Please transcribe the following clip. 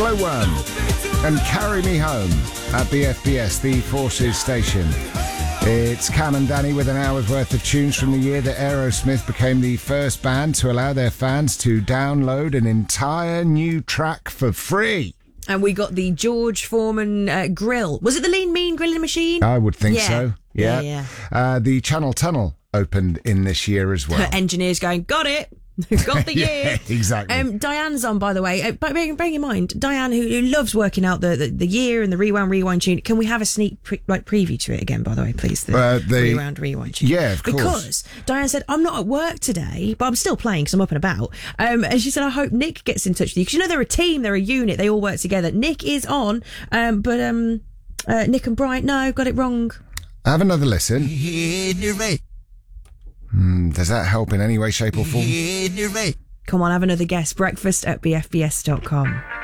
Glowworm and Carry Me Home at BFBS, the Forces station. It's Cam and Danny with an hour's worth of tunes from the year that Aerosmith became the first band to allow their fans to download an entire new track for free. And we got the George Foreman grill. Was it the Lean Mean grilling machine? I would think so. Yeah. The Channel Tunnel opened in this year as well. Engineers going, got it. Got the year. Yeah, exactly. Diane's on, by the way. But bearing in mind, Diane, who loves working out the year and the rewind tune. Can we have a sneak preview to it again, by the way, please? The rewind tune. Yeah, of course. Because Diane said, I'm not at work today, but I'm still playing because I'm up and about. And she said, I hope Nick gets in touch with you. Because you know they're a team, they're a unit, they all work together. Nick is on, but Nick and Brian, no, got it wrong. Have another listen. Does that help in any way, shape or form? Come on, have another guess. Breakfast at bfbs.com.